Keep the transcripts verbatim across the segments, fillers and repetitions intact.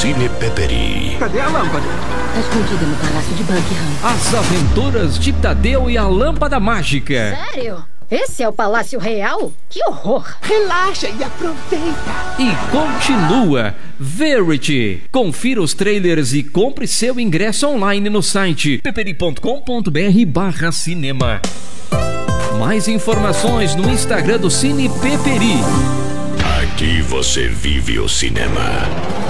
Cine Peperi. Cadê a lâmpada? Tá escondida no Palácio de Buckingham. As Aventuras de Tadeu e a Lâmpada Mágica. Sério? Esse é o Palácio Real? Que horror! Relaxa e aproveita. E continua Verity. Confira os trailers e compre seu ingresso online no site peperi ponto com ponto br barra cinema. Mais informações no Instagram do Cine Peperi. Aqui você vive o cinema.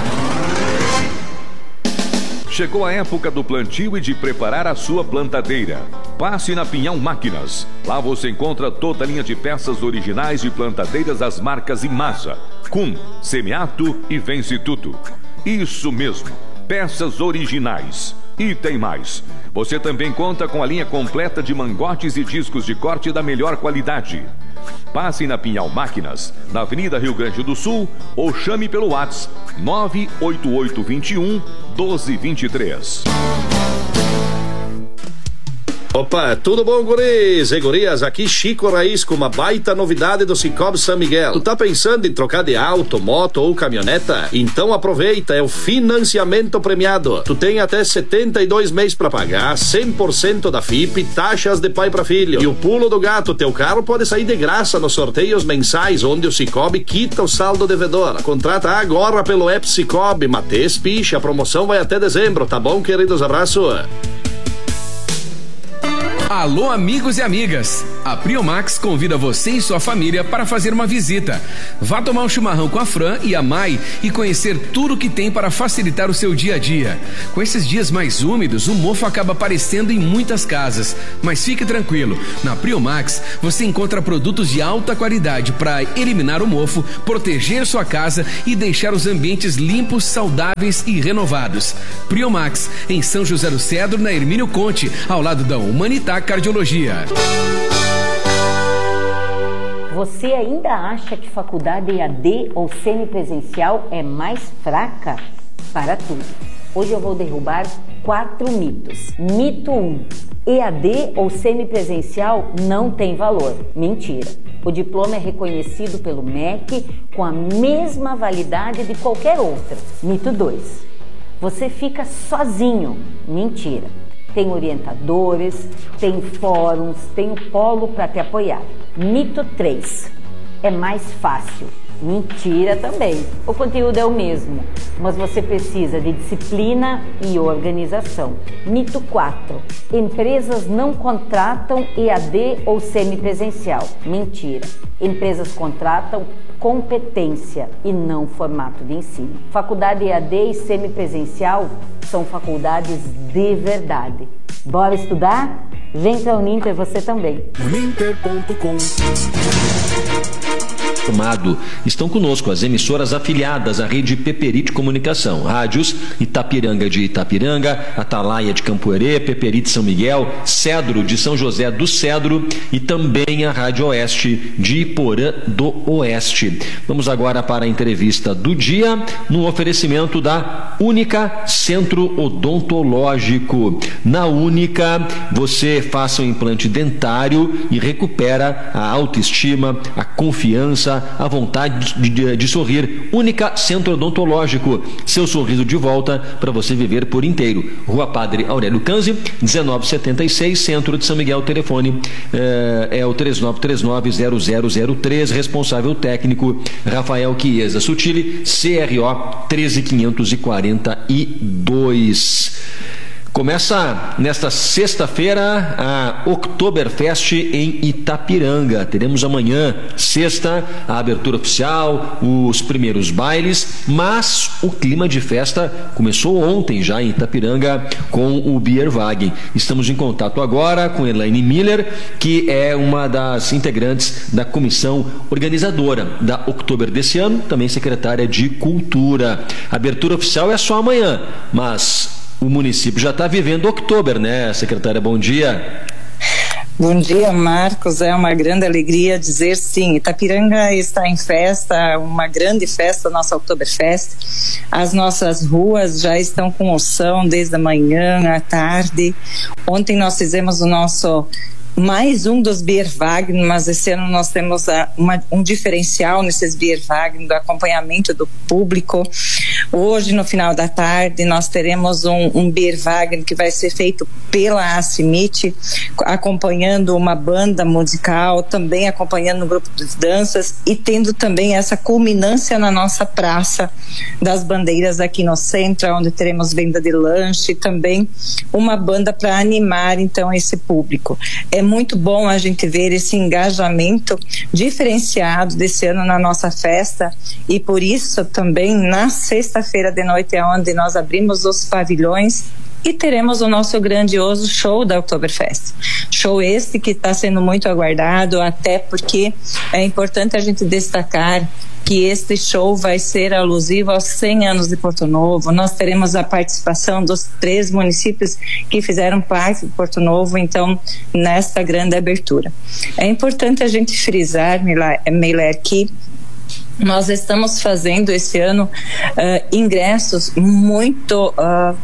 Chegou a época do plantio e de preparar a sua plantadeira. Passe na Pinhão Máquinas. Lá você encontra toda a linha de peças originais de plantadeiras das marcas Imasa, Kuhn, Semiato e Vence Tudo. Isso mesmo, peças originais. E tem mais. Você também conta com a linha completa de mangotes e discos de corte da melhor qualidade. Passe na Pinhal Máquinas, na Avenida Rio Grande do Sul, ou chame pelo WhatsApp nove oito oito dois um, um dois dois três. Opa, tudo bom, guris e gurias? Aqui Chico Raiz com uma baita novidade do Cicobi São Miguel. Tu tá pensando em trocar de auto, moto ou caminhoneta? Então aproveita, é o financiamento premiado. Tu tem até setenta e dois meses pra pagar, cem por cento da F I P, taxas de pai pra filho. E o pulo do gato, teu carro pode sair de graça nos sorteios mensais, onde o Cicobi quita o saldo devedor. Contrata agora pelo app Cicobi, Matês Picha, a promoção vai até dezembro, tá bom, queridos? Abraço. Alô, amigos e amigas! A Priomax convida você e sua família para fazer uma visita. Vá tomar um chimarrão com a Fran e a Mai e conhecer tudo que tem para facilitar o seu dia a dia. Com esses dias mais úmidos, o mofo acaba aparecendo em muitas casas. Mas fique tranquilo, na Priomax você encontra produtos de alta qualidade para eliminar o mofo, proteger sua casa e deixar os ambientes limpos, saudáveis e renovados. Priomax, em São José do Cedro, na Hermínio Conte, ao lado da Humanitar Cardiologia. Você ainda acha que faculdade E A D ou semipresencial é mais fraca? Para tudo. Hoje eu vou derrubar quatro mitos. Mito um. E A D ou semipresencial não tem valor. Mentira. O diploma é reconhecido pelo M E C com a mesma validade de qualquer outra. Mito dois. Você fica sozinho. Mentira. Tem orientadores, tem fóruns, tem o polo para te apoiar. Mito três. É mais fácil. Mentira também. O conteúdo é o mesmo, mas você precisa de disciplina e organização. Mito quatro. Empresas não contratam E A D ou semipresencial. Mentira. Empresas contratam competência e não formato de ensino. Faculdade E A D e semipresencial são faculdades de verdade. Bora estudar? Vem para a Uninter você também. Uninter ponto com. Estão conosco as emissoras afiliadas à rede Peperi de Comunicação, rádios Itapiranga de Itapiranga, Atalaia de Campoerê, Peperi de São Miguel, Cedro de São José do Cedro e também a Rádio Oeste de Iporã do Oeste. Vamos agora para a entrevista do dia, no oferecimento da Única Centro Odontológico. Na Única, você faça um implante dentário e recupera a autoestima, a confiança, a vontade de, de, de sorrir. Única Centro Odontológico, seu sorriso de volta para você viver por inteiro. Rua Padre Aurélio Canzi, dezenove setenta e seis, Centro de São Miguel. Telefone é, é o três nove três nove, zero zero zero três. Responsável técnico Rafael Chiesa Sutili, C R O treze quinhentos e quarenta e dois. Começa nesta sexta-feira a Oktoberfest em Itapiranga. Teremos amanhã, sexta, a abertura oficial, os primeiros bailes, mas o clima de festa começou ontem já em Itapiranga com o Bierwagen. Estamos em contato agora com Elaine Miller, que é uma das integrantes da comissão organizadora da Oktober desse ano, também secretária de Cultura. A abertura oficial é só amanhã, mas o município já está vivendo Oktober, né, secretária? Bom dia. Bom dia, Marcos. É uma grande alegria dizer sim. Itapiranga está em festa, uma grande festa, nossa Oktoberfest. As nossas ruas já estão com o som desde a manhã, à tarde. Ontem nós fizemos o nosso mais um dos Bierwagen, mas esse ano nós temos a, uma, um diferencial nesses Bierwagen do acompanhamento do público. Hoje, no final da tarde, nós teremos um, um Beer Wagner que vai ser feito pela ACIMIT, acompanhando uma banda musical, também acompanhando um grupo de danças e tendo também essa culminância na nossa Praça das Bandeiras aqui no centro, onde teremos venda de lanche e também uma banda para animar então esse público. É muito bom a gente ver esse engajamento diferenciado desse ano na nossa festa e por isso também na sexta-feira de noite é onde nós abrimos os pavilhões e teremos o nosso grandioso show da Oktoberfest. Show este que está sendo muito aguardado, até porque é importante a gente destacar que este show vai ser alusivo aos cem anos de Porto Novo. Nós teremos a participação dos três municípios que fizeram parte de Porto Novo, então, nesta grande abertura. É importante a gente frisar, Meiler, que nós estamos fazendo esse ano uh, ingressos muito uh,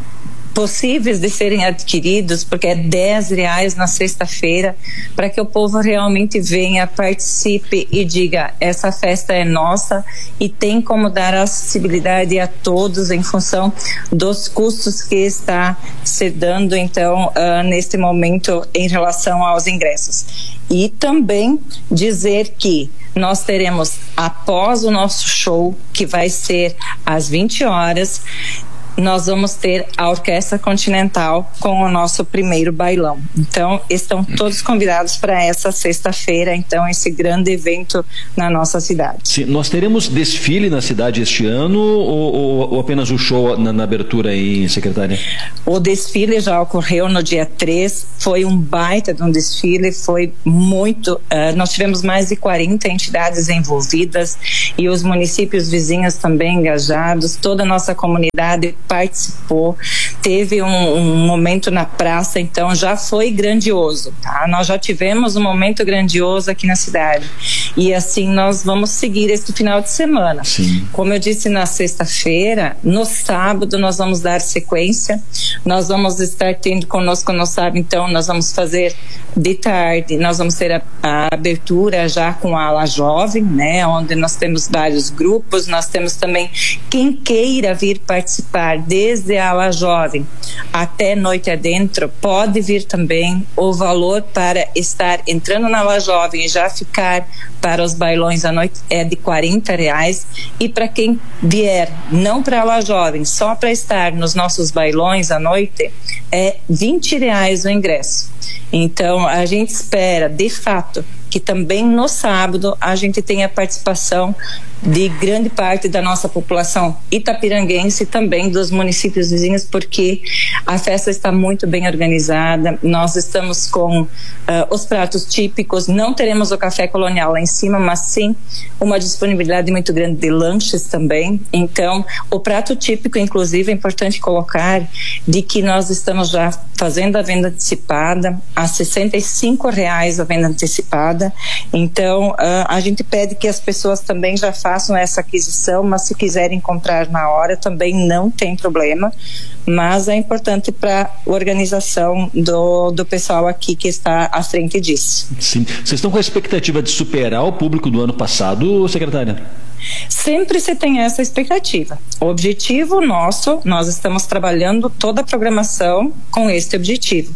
possíveis de serem adquiridos, porque é dez reais na sexta-feira, para que o povo realmente venha, participe e diga, essa festa é nossa e tem como dar acessibilidade a todos em função dos custos que está se dando, então, uh, neste momento em relação aos ingressos. E também dizer que nós teremos, após o nosso show, que vai ser às vinte horas, nós vamos ter a Orquestra Continental com o nosso primeiro bailão. Então, estão todos convidados para essa sexta-feira, então, esse grande evento na nossa cidade. Sim, nós teremos desfile na cidade este ano ou, ou, ou apenas o show na, na abertura aí, secretária? O desfile já ocorreu no dia três, foi um baita de um desfile, foi muito, uh, nós tivemos mais de quarenta entidades envolvidas e os municípios vizinhos também engajados, toda a nossa comunidade participou, teve um, um momento na praça, então já foi grandioso, tá? Nós já tivemos um momento grandioso aqui na cidade e assim nós vamos seguir este final de semana. Sim. Como eu disse na sexta-feira, no sábado nós vamos dar sequência, nós vamos estar tendo conosco no sábado, então nós vamos fazer de tarde, nós vamos ter a, a abertura já com a ala jovem, né, onde nós temos vários grupos, nós temos também quem queira vir participar desde a ala jovem até noite adentro, pode vir também. O valor para estar entrando na ala jovem e já ficar para os bailões à noite é de quarenta reais, e para quem vier não para a ala jovem, só para estar nos nossos bailões à noite, é vinte reais o ingresso. Então a gente espera de fato que também no sábado a gente tenha participação de grande parte da nossa população itapiranguense e também dos municípios vizinhos, porque a festa está muito bem organizada, nós estamos com uh, os pratos típicos, não teremos o café colonial lá em cima, mas sim uma disponibilidade muito grande de lanches também. Então o prato típico, inclusive, é importante colocar de que nós estamos já fazendo a venda antecipada a sessenta e cinco reais a venda antecipada, então uh, a gente pede que as pessoas também já façam façam essa aquisição, mas se quiserem comprar na hora também não tem problema, mas é importante para a organização do, do pessoal aqui que está à frente disso. Sim. Vocês estão com a expectativa de superar o público do ano passado, secretária? Sempre se tem essa expectativa. O objetivo nosso, nós estamos trabalhando toda a programação com este objetivo.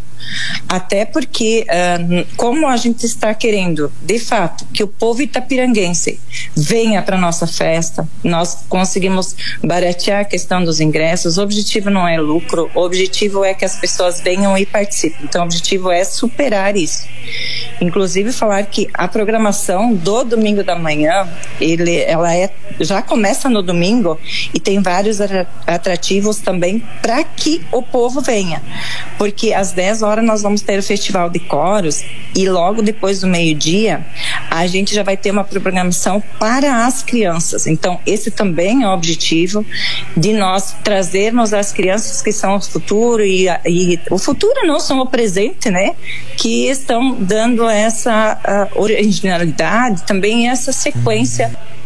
Até porque, uh, como a gente está querendo, de fato, que o povo itapiranguense venha para a nossa festa, nós conseguimos baratear a questão dos ingressos. O objetivo não é lucro, o objetivo é que as pessoas venham e participem. Então, o objetivo é superar isso. Inclusive, falar que a programação do domingo da manhã, ele, ela é, já começa no domingo e tem vários atrativos também para que o povo venha. Porque às dez horas nós vamos ter o festival de coros e logo depois do meio-dia a gente já vai ter uma programação para as crianças. Então esse também é o objetivo de nós trazermos as crianças que são o futuro e, e o futuro não são o presente, né? Que estão dando essa uh, originalidade, também essa sequência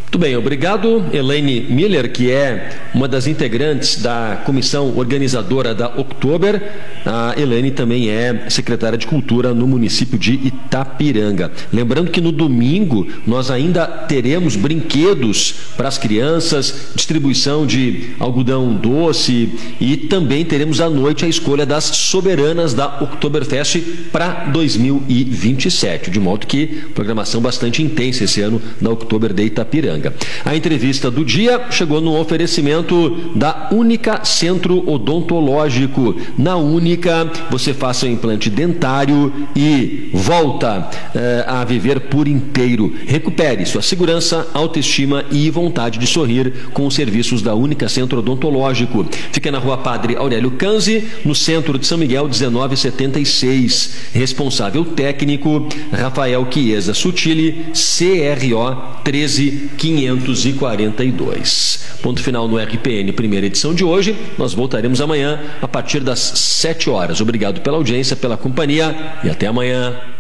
Muito bem, obrigado, Elaine Miller, que é uma das integrantes da comissão organizadora da Oktober. A Elaine também é secretária de Cultura no município de Itapiranga. Lembrando que no domingo nós ainda teremos brinquedos para as crianças, distribuição de algodão doce e também teremos à noite a escolha das soberanas da Oktoberfest para dois mil e vinte e sete, de modo que programação bastante intensa esse ano da Oktober de Itapiranga. A entrevista do dia chegou no oferecimento da Única Centro Odontológico. Na Única, você faça o implante dentário e volta eh, a viver por inteiro. Recupere sua segurança, autoestima e vontade de sorrir com os serviços da Única Centro Odontológico. Fica na Rua Padre Aurélio Canzi, no centro de São Miguel, dezenove setenta e seis. Responsável técnico, Rafael Chiesa Sutili, C R O treze quinhentos e quarenta e dois. Ponto final no R P N, primeira edição de hoje. Nós voltaremos amanhã a partir das sete horas. Obrigado pela audiência, pela companhia e até amanhã.